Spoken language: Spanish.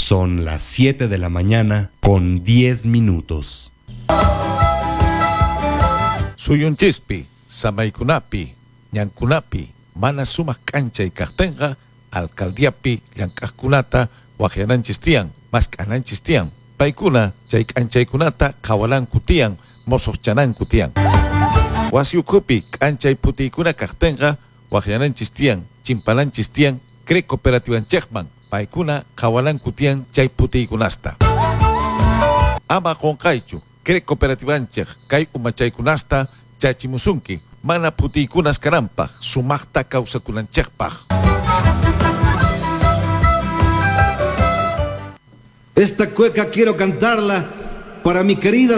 Son las 7 de la mañana con 10 minutos. Suyun chispi, samaykunapi, ñankunapi, mana sumak kanchay kaqtinqa, alcaldiapi llank'aqkunata waqyananchis tiyan, mask'ananchis tiyan. Paykuna chay k'anchaykunata qhawalanku tiyan, mosoqchananku tiyan. Wasi ukhupi k'anchay putiykuna kaqtinqa waqyananchis tiyan, chimpananchis tiyan, CREC cooperativanchikman, paykuna qhawalanku tiyan chay putiykunasta. Ama qonqaychu, CREC cooperativanchik kay umachaykunasta chachimusunki, mana putiykunas kananpaq, sumaqta kawsakunanchikpaq. Esta cueca quiero cantarla para mi querida